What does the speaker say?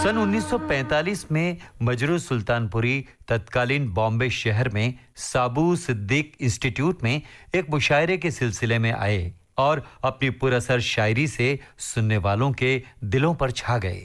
सन 1945 में मजरू सुल्तानपुरी तत्कालीन बॉम्बे शहर में साबू सिद्दीक इंस्टीट्यूट में एक मुशायरे के सिलसिले में आए और अपनी पुरअसर शायरी से सुनने वालों के दिलों पर छा गए।